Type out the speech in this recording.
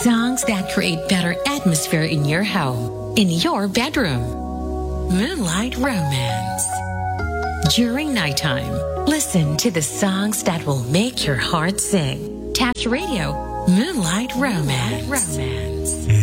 Songs that create better atmosphere in your home, in your bedroom. Moonlight Romance. During nighttime, listen to the songs that will make your heart sing. Touch Radio, Moonlight Romance.